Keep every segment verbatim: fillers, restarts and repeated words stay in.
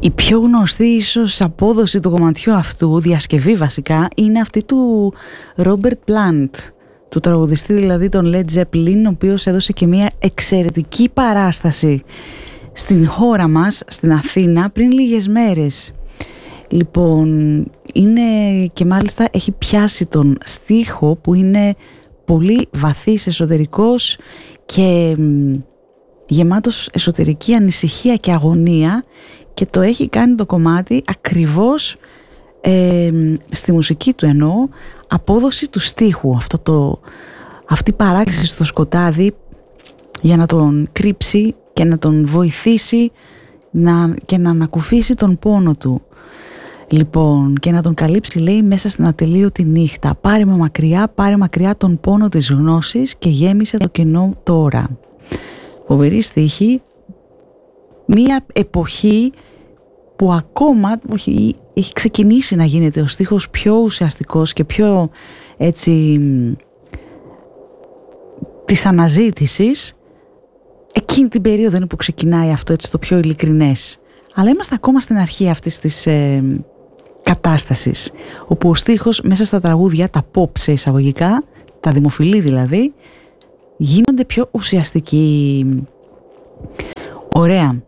Η πιο γνωστή ίσως απόδοση του κομματιού αυτού, διασκευή βασικά, είναι αυτή του Robert Plant, του τραγουδιστή δηλαδή των Led Zeppelin, ο οποίος έδωσε και μια εξαιρετική παράσταση στην χώρα μας, στην Αθήνα, πριν λίγες μέρες. Λοιπόν, είναι και μάλιστα έχει πιάσει τον στίχο που είναι πολύ βαθύς, εσωτερικός και γεμάτος εσωτερική ανησυχία και αγωνία, και το έχει κάνει το κομμάτι ακριβώς ε, στη μουσική του, εννοώ απόδοση του στίχου, αυτό το, αυτή η παράκληση στο σκοτάδι για να τον κρύψει και να τον βοηθήσει να, και να ανακουφίσει τον πόνο του. Λοιπόν, και να τον καλύψει, λέει, μέσα στην ατελείωτη νύχτα. Πάρε με μακριά, πάρε μακριά τον πόνο της γνώσης και γέμισε το κενό τώρα. Φοβερή στίχη, μία εποχή που ακόμα όχι, έχει ξεκινήσει να γίνεται ο στίχος πιο ουσιαστικός και πιο έτσι της αναζήτησης. Εκείνη την περίοδο είναι που ξεκινάει αυτό έτσι το πιο ειλικρινές. Αλλά είμαστε ακόμα στην αρχή αυτής της ε, κατάστασης, όπου ο στίχος μέσα στα τραγούδια, τα pop σε εισαγωγικά, τα δημοφιλή δηλαδή, γίνονται πιο ουσιαστικοί. Ωραία.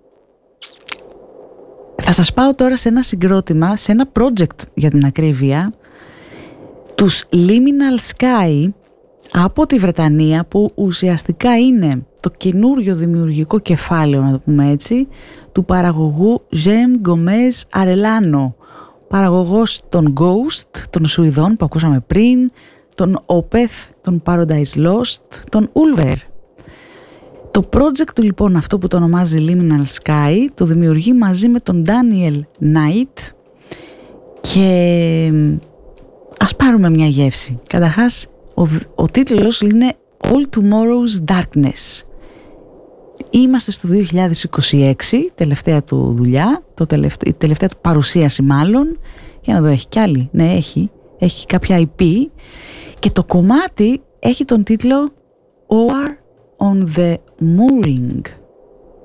Θα σας πάω τώρα σε ένα συγκρότημα, σε ένα project για την ακρίβεια, τους Liminal Sky από τη Βρετανία, που ουσιαστικά είναι το καινούριο δημιουργικό κεφάλαιο, να το πούμε έτσι, του παραγωγού James Gomez Arellano, παραγωγός των Ghost, των Σουηδών που ακούσαμε πριν, των Opeth, των Paradise Lost, των Ulver. Το project του λοιπόν, αυτό που το ονομάζει Liminal Sky, το δημιουργεί μαζί με τον Daniel Knight, και ας πάρουμε μια γεύση. Καταρχάς, ο, ο τίτλος είναι All Tomorrow's Darkness. Είμαστε στο δύο χιλιάδες είκοσι έξι, τελευταία του δουλειά, το τελευταία, η τελευταία του παρουσίαση μάλλον. Για να δω, έχει κι άλλη. Ναι, έχει. Έχει κάποια άι πι. Και το κομμάτι έχει τον τίτλο War on the Mooring.